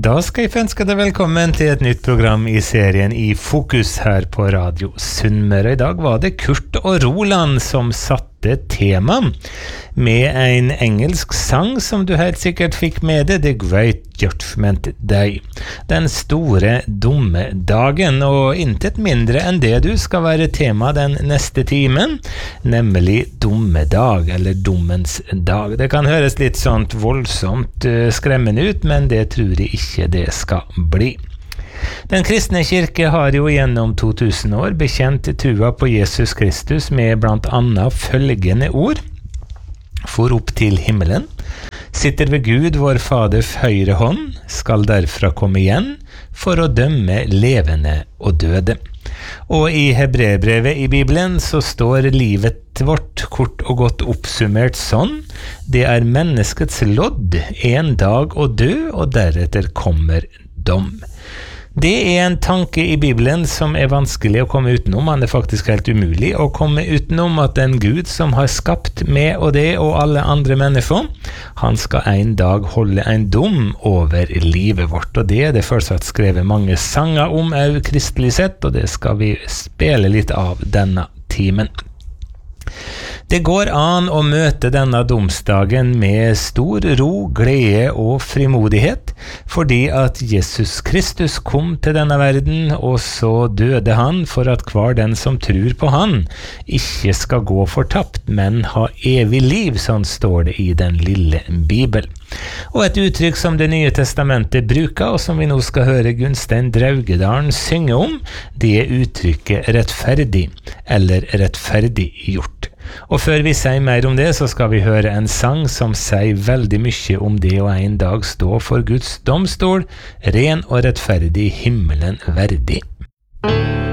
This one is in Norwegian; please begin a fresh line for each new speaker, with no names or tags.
Da skal jeg ønske deg velkommen til et nytt program i serien I Fokus her på Radio Sunnmøre. I dag var det Kurt og Roland som satte tema med en engelsk sang som du helt sikkert fikk med deg, The Great Judgment Day. Den store dumme dagen, og intet mindre enn det du skal være tema den neste timen, nemlig dommedag, eller dommens dag. Det kan høres litt sånt voldsomt skremmende ut, men det tror jeg ikke det skal bli. Den kristne kirke har jo gjennom 2000 år bekjent trua på Jesus Kristus med blant annet følgende ord: For opp til himmelen, sitter ved Gud vår Faders høyre hånd, skal derfra komme igjen for å dømme levende og døde. Og i Hebreerbrevet i Bibelen så står livet vårt kort og godt oppsummert sånn: det er menneskets lodd en dag å dø, og deretter kommer dom. Det er en tanke i Bibelen som er vanskelig å komme utenom. Han er faktisk helt umulig å komme utenom at den Gud som har skapt meg og det og alle andre mennesker, han skal en dag holde en dom over livet vårt. Og det er det fortsatt skrevet mange sanger om kristelig sett, og det skal vi spille litt av denne timen. Det går an å møte denne domsdagen med stor ro, glede og frimodighet, fordi at Jesus Kristus kom til denne verden, og så døde han for at hver den som tror på han ikke skal gå fortapt, men ha evig liv, sånn står det i den lille Bibel. Og et uttrykk som Det nye testamentet bruker, og som vi nå skal høre Gunstein Draugedalen synge om, det er uttrykket rettferdig, eller rettferdiggjort. Og før vi sier mer om det, så skal vi høre en sang som sier veldig mye om det å en dag stå for Guds domstol, ren og rettferdig, himmelen verdig.